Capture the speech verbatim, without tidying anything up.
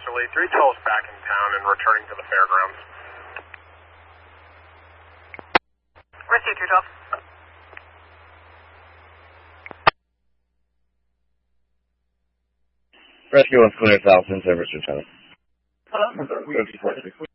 actually. three twelve is back in town and returning to the fairgrounds. Where's you, three twelve? Rescue one's clear south in service return. Hello?